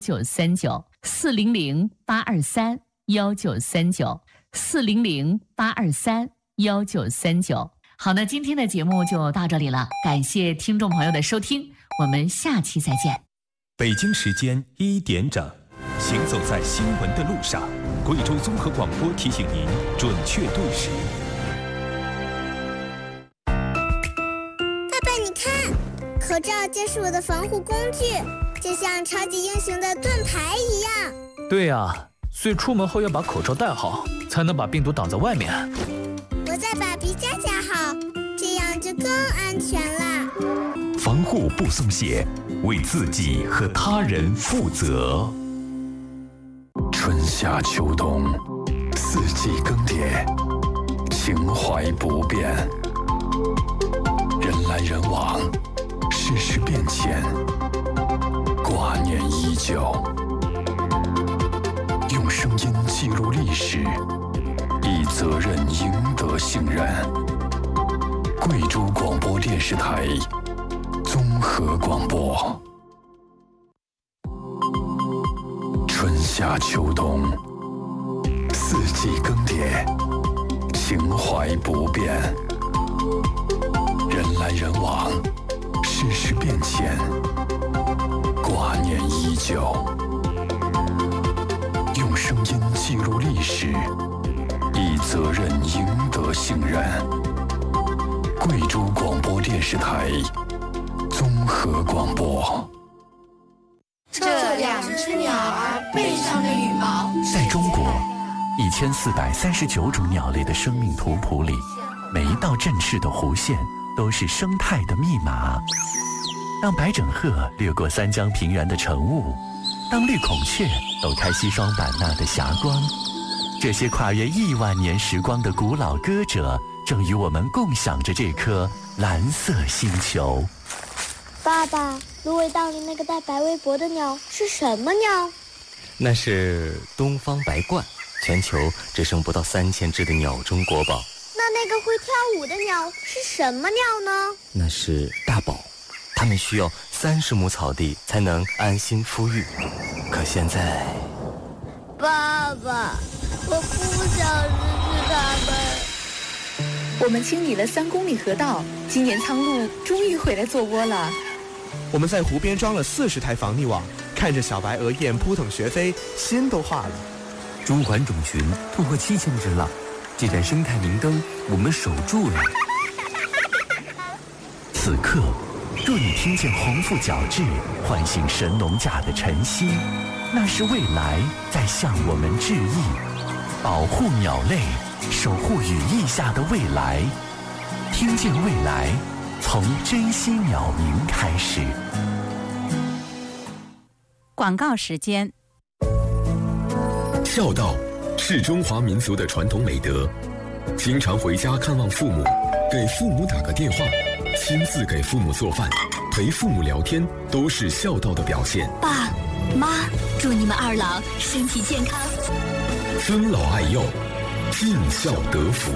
1939，400-823-1939，400-823-1939。好，那今天的节目就到这里了，感谢听众朋友的收听，我们下期再见。 北京时间1点整，行走在新闻的路上，贵州综合广播提醒您准确对时。 爸爸，你看，口罩就是我的防护工具，就像超级英雄的盾牌一样。 对呀，所以出门后要把口罩戴好，才能把病毒挡在外面。 我再把鼻夹夹好，这样就更安全了。 防护不松懈，为自己和他人负责。 春夏秋冬，四季更迭，情怀不变。人来人往，世事变迁，挂念依旧。用声音记录历史，以责任赢得信任。贵州广播电视台综合广播。春夏秋冬，四季更迭，情怀不变。人来人往，世事变迁，挂念依旧。用声音记录历史，以责任赢得信任。贵州广播电视台综合广播。 这两只鸟儿背上的羽毛。 在中国1439种鸟类的生命图谱里，每一道振翅的弧线都是生态的密码。当白枕鹤掠过三江平原的晨雾，当绿孔雀抖开西双版纳的霞光，这些跨越亿万年时光的古老歌者，正与我们共享着这颗蓝色星球。 爸爸，芦苇荡里那个戴白围脖的鸟是什么鸟？ 那是东方白鹳，全球只剩不到3000只的鸟中国宝。 那个会跳舞的鸟是什么鸟呢？ 那是大宝，它们需要30亩草地才能安心孵育。可现在， 爸爸，我不想失去它们。 我们清理了3公里河道，今年苍鹭终于回来做窝了。 我们在湖边装了40台防溺网，看着小白鹅雁扑腾学飞，心都化了。 中环种群突破7000只了，这盏生态明灯我们守住了。 此刻，若你听见鸿鹄角徵唤醒神农架的晨曦，那是未来在向我们致意。保护鸟类，守护羽翼下的未来。听见未来，从珍惜鸟鸣开始。 广告时间。 孝道是中华民族的传统美德，经常回家看望父母，给父母打个电话，亲自给父母做饭，陪父母聊天，都是孝道的表现。 爸妈，祝你们2老身体健康， 尊老爱幼，尽孝得福。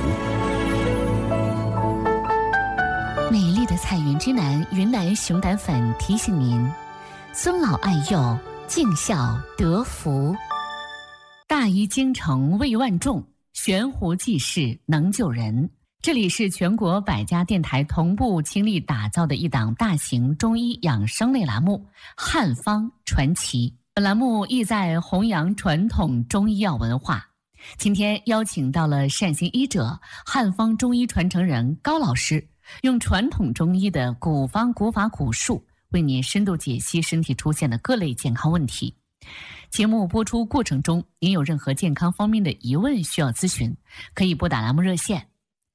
美丽的彩云之南云南熊胆粉提醒您：尊老爱幼，尽孝得福。大医精诚为万众，悬壶济世能救人。这里是全国100家电台同步倾力打造的一档大型中医养生类栏目《汉方传奇》。本栏目意在弘扬传统中医药文化。今天邀请到了善心医者、汉方中医传承人高老师，用传统中医的古方古法古术，为您深度解析身体出现的各类健康问题。节目播出过程中，您有任何健康方面的疑问需要咨询，可以拨打栏目热线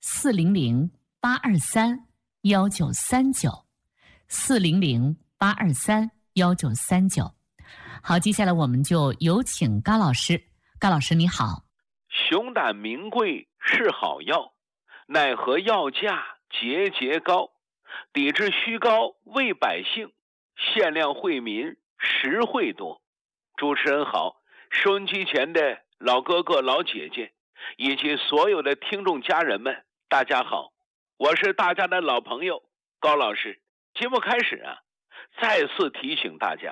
400-823-1939，400-823-1939。好，接下来我们就有请高老师。高老师你好。 熊胆名贵是好药，奈何药价节节高，抵制虚高为百姓，限量惠民实惠多。主持人好，收音机前的老哥哥老姐姐以及所有的听众家人们，大家好，我是大家的老朋友高老师。节目开始再次提醒大家，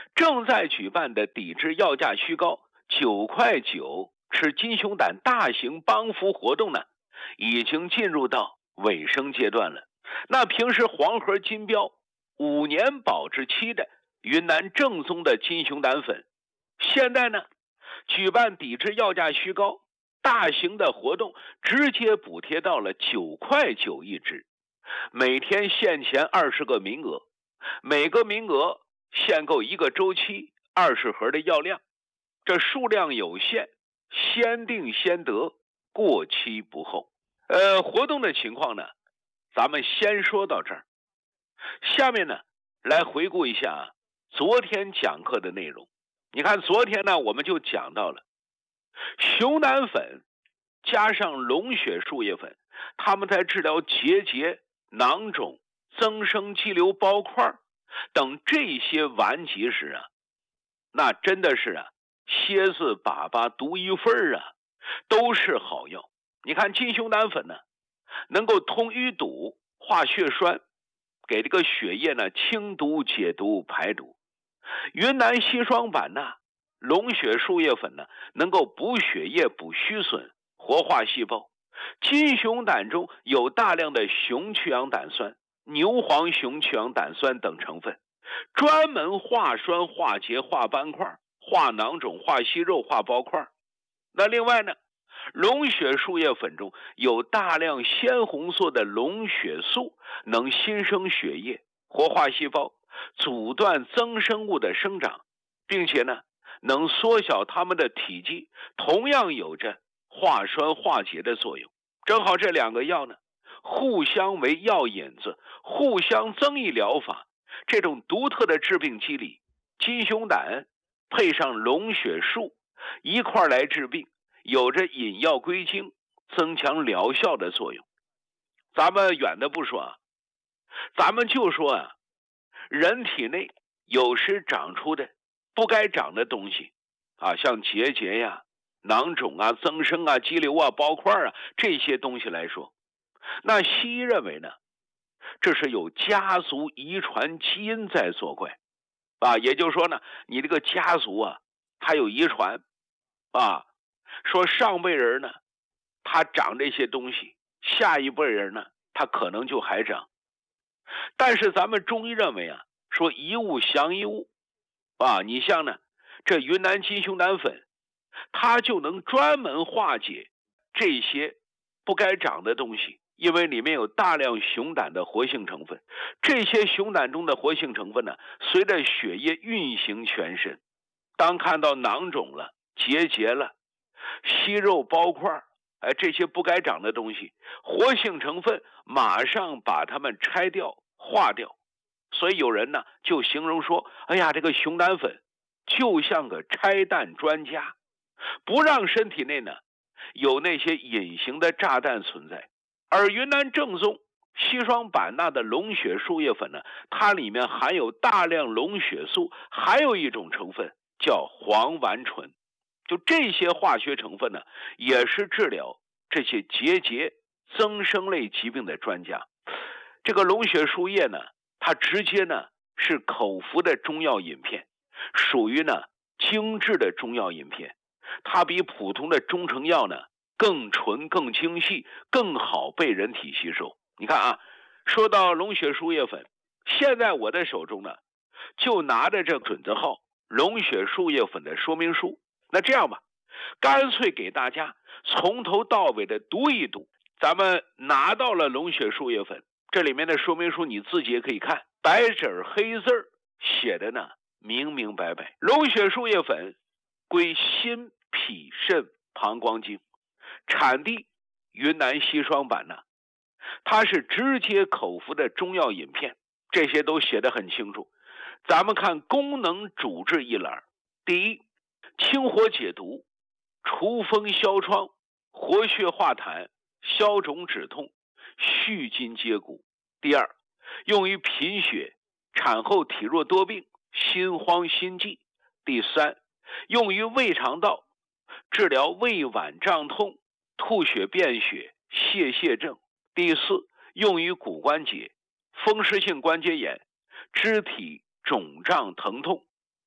正在举办的抵制药价虚高9块9吃金熊胆大型帮扶活动呢，已经进入到尾声阶段了。那平时黄盒金标5年保质期的云南正宗的金熊胆粉，现在呢举办抵制药价虚高大型的活动，直接补贴到了9块9一支，每天限前20个名额，每个名额限购1个周期20盒的药量，这数量有限，先定先得，过期不候。活动的情况呢，咱们先说到这儿。下面呢，来回顾一下昨天讲课的内容。你看昨天呢，我们就讲到了熊胆粉加上龙血树叶粉，它们在治疗结节、囊肿、增生肌瘤包块等这些顽疾时那真的是蝎子粑粑独一份都是好药。你看金熊胆粉呢，能够通淤堵、化血栓，给这个血液呢清毒解毒排毒。云南硒霜板龙血树叶粉呢，能够补血液、补虚损、活化细胞。金熊胆中有大量的雄去氧胆酸、牛黄雄去氧胆酸等成分，专门化栓、化结、化斑块、化囊肿、化息肉、化包块。那另外呢，龙血树叶粉中有大量鲜红色的龙血素，能新生血液、活化细胞、阻断增生物的生长，并且呢能缩小它们的体积，同样有着化栓化结的作用。正好这2个药呢，互相为药引子，互相增益疗法。这种独特的致病机理，金熊胆配上龙血树一块来治病，有着引药归经、增强疗效的作用。咱们远的不说咱们就说人体内有时长出的不该长的东西像结节呀、囊肿增生肌瘤包块这些东西来说，那西医认为呢，这是有家族遗传基因在作怪也就是说呢，你这个家族它有遗传说上辈人呢他长这些东西，下一辈人呢他可能就还长。但是咱们中医认为说一物降一物你像呢这云南金熊胆粉，它就能专门化解这些不该长的东西，因为里面有大量熊胆的活性成分。这些熊胆中的活性成分呢，随着血液运行全身，当看到囊肿了、结节了、息肉包块这些不该长的东西，活性成分马上把它们拆掉、化掉。所以有人呢就形容说，哎呀，这个熊胆粉就像个拆弹专家，不让身体内呢有那些隐形的炸弹存在。而云南正宗硒霜板的龙血树叶粉呢，它里面含有大量龙血素，还有一种成分叫黄烷醇。就这些化学成分呢，也是治疗这些结节、增生类疾病的专家。这个龙血树叶呢，它直接呢是口服的中药饮片，属于呢精致的中药饮片，它比普通的中成药呢更纯、更精细、更好被人体吸收。你看说到龙血树叶粉，现在我的手中呢就拿着这准字号龙血树叶粉的说明书。那这样吧，干脆给大家从头到尾的读一读。咱们拿到了龙血树叶粉，这里面的说明书你自己也可以看，白纸黑字写的呢明明白白。龙血树叶粉归心脾肾膀胱经，产地云南硒霜板它是直接口服的中药饮片，这些都写得很清楚。咱们看功能主治一栏，第一，清火解毒，除风消疮，活血化痰，消肿止痛，续筋接骨。第二，用于贫血、产后体弱多病、心慌心悸。第三，用于胃肠道，治疗胃脘胀痛、吐血便血、泄症。第四，用于骨关节、风湿性关节炎、肢体肿胀疼痛。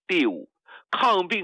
第五，抗病